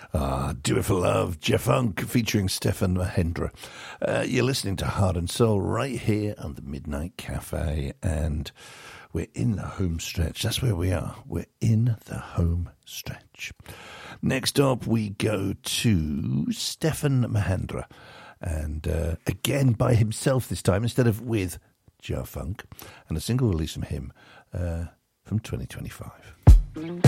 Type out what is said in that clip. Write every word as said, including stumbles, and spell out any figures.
Ah, Do It For Love, Jafunk featuring Stefan Mahendra. Uh, you're listening to Heart and Soul right here on the Midnight Cafe, and we're in the home stretch. That's where we are. We're in the home stretch. Next up, we go to Stefan Mahendra, and uh, again by himself this time instead of with Jafunk, and a single release from him uh, from twenty twenty-five.